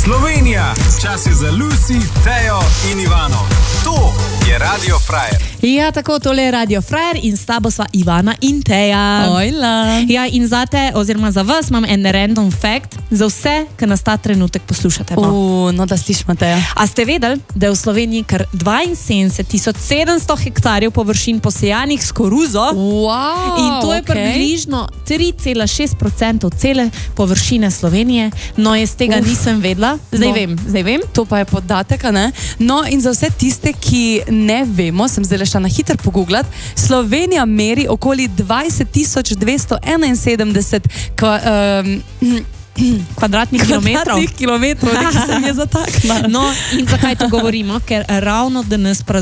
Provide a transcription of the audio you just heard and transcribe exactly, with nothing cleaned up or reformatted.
Slovenija, čas je za Lucy, Tejo in Ivano. To je Radio Frajer. Ja, tako, tole je Radio Frajer in s tabo sva Ivana in Teja. Ojla. Ja, in za te, oziroma za vas, imam en random fact za vse, ki nas ta trenutek poslušate. No, uh, no da slišimo, Teja. A ste vedeli, da je v Sloveniji kar dvainsedemdeset tisoč sedemsto hektarjev površin posejanih s koruzo? Wow, in to je okay. približno tri cela šest procenta cele površine Slovenije. No, jaz tega Uf. nisem vedela. Zdaj no. vem, zdaj vem. To pa je podatek, a ne? No, in za vse tiste, ki ne vemo, sem zdaj šla na hitro pogooglati, Slovenija meri okoli dvajset tisoč dvesto enainsedemdeset kva, um, kvadratnih kilometrov. Kvadratnih kilometrov, nekaj se mi je zataknilo. No, in zakaj to govorimo? Ker ravno danes